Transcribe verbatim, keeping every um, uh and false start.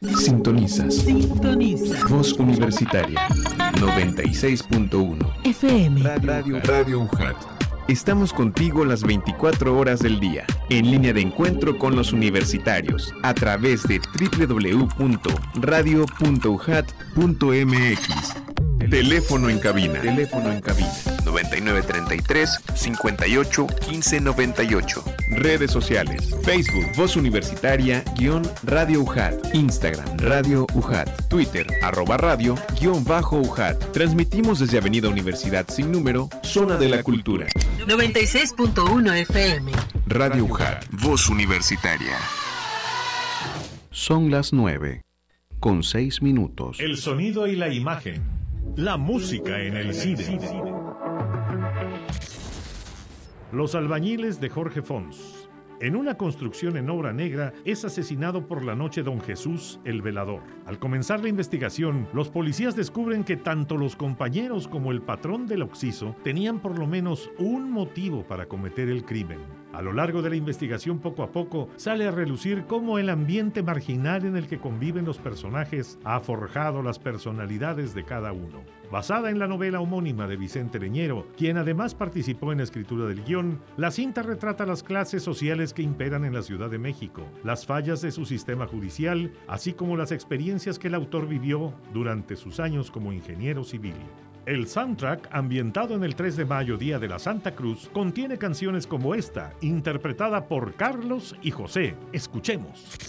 Sintonizas. Sintoniza. Voz Universitaria noventa y seis punto uno F M. Radio, Radio U J A T. Estamos contigo las veinticuatro horas del día, en línea de encuentro con los universitarios, a través de doble u doble u doble u punto radio punto u j a t punto m x. Teléfono en cabina. Teléfono en cabina. noventa y nueve treinta y tres, cincuenta y ocho, quince noventa y ocho. Redes sociales. Facebook, Voz Universitaria, guión Radio U J A T. Instagram, Radio U J A T. Twitter, arroba radio, guión bajo U J A T. Transmitimos desde Avenida Universidad sin número, Zona de la Cultura. noventa y seis punto uno F M. Radio U J A T. Voz Universitaria. Son las nueve, con seis minutos. El sonido y la imagen. La música en el cine. Los albañiles de Jorge Fons. En una construcción en obra negra es asesinado por la noche don Jesús el velador. Al comenzar la investigación, los policías descubren que tanto los compañeros como el patrón del occiso tenían por lo menos un motivo para cometer el crimen. A lo largo de la investigación, poco a poco, sale a relucir cómo el ambiente marginal en el que conviven los personajes ha forjado las personalidades de cada uno. Basada en la novela homónima de Vicente Leñero, quien además participó en la escritura del guión, la cinta retrata las clases sociales que imperan en la Ciudad de México, las fallas de su sistema judicial, así como las experiencias que el autor vivió durante sus años como ingeniero civil. El soundtrack, ambientado en el tres de mayo, Día de la Santa Cruz, contiene canciones como esta, interpretada por Carlos y José. Escuchemos.